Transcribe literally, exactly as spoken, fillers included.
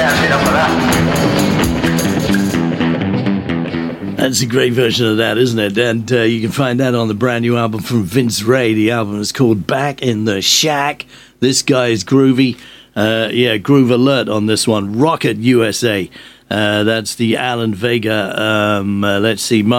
danced enough of that. That's a great version of that, isn't it? And uh, you can find that on the brand new album from Vince Ray. The album is called Back in the Shack. This guy is groovy. Uh, yeah, Groove Alert on this one. Rocket U S A. Uh, that's the Alan Vega. Um, uh, let's see,